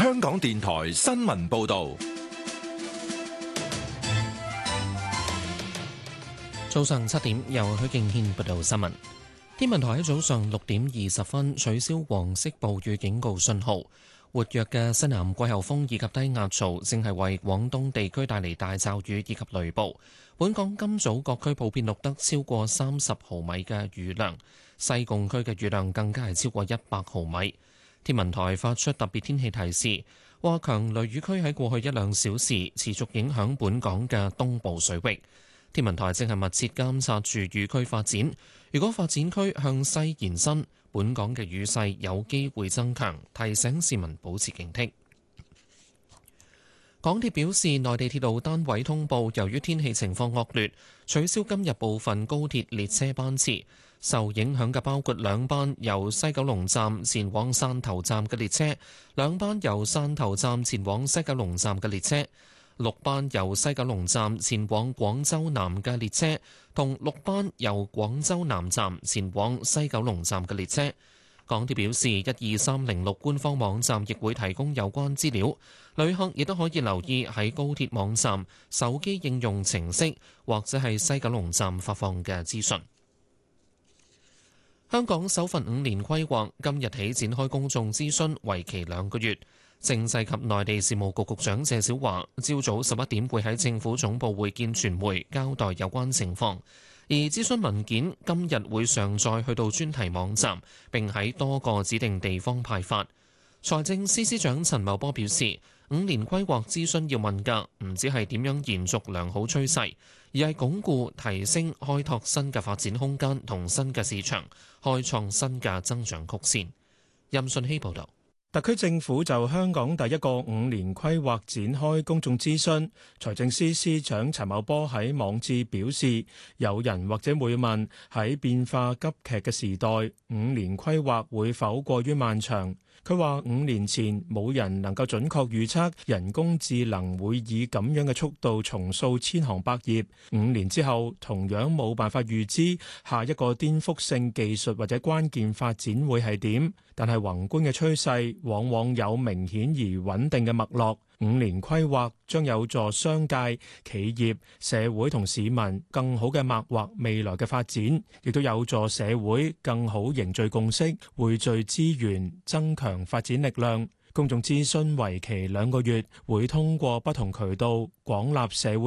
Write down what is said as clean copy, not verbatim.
香港電台新聞報道。 早上7點，由許敬軒報道新聞。天文台喺早上6點20分取消黃色暴雨警告信號。活躍嘅西南季候風以及低壓槽正係為廣東地區帶嚟大驟雨以及雷暴。本港今早各區普遍錄得超過30毫米嘅雨量，西貢區嘅雨量更加係超過100毫米。天文台發出特別天氣提示，話強雷雨區喺過去1-2小時持續影響本港嘅東部水域。天文台正係密切監察住雨區發展，如果發展區向西延伸，本港嘅雨勢有機會增強，提醒市民保持警惕。港鐵表示，內地鐵路單位通報，由於天氣情況惡劣，取消今日部分高鐵列車班次。受影響嘅包括2班由西九龍站前往汕頭站嘅列車，2班由汕頭站前往西九龍站嘅列車，6班由西九龍站前往廣州南嘅列車，同6班由廣州南站前往西九龍站嘅列車。港鐵表示，12306官方網站亦會提供有關資料，旅客亦都可以留意喺高鐵網站、手機應用程式或者係西九龍站發放嘅資訊。香港首份5年規劃今日起展開公眾諮詢，為期2個月。政制及內地事務局局長謝小華朝早11點會喺政府總部會見傳媒，交代有關情況。而諮詢文件今日會上載去到專題網站，並喺多個指定地方派發。財政司司長陳茂波表示，5年規劃諮詢要問嘅唔止係點樣延續良好趨勢，而係鞏固、提升、開拓新嘅發展空間同新嘅市場，開創新嘅增長曲線。任信希報導。 特區政府就香港第一個5年規劃展開公眾諮詢。財政司司長陳茂波喺網誌表示，有人或者會問，喺變化急劇嘅時代，5年規劃會否過於漫長？佢話5年前冇人能夠準確預測人工智能會以咁樣嘅速度重塑千行百業，5年之後同樣冇辦法預知下一個顛覆性技術或者關鍵發展會係點，但係宏觀嘅趨勢往往有明顯而穩定嘅脈絡。5年規劃將有助商界、企業、社會同市民更好嘅擘劃未來嘅發展，亦都有助社會更好凝聚共識、匯聚資源、增強發展力量。公眾諮詢為期2個月，會通過不同渠道廣納社會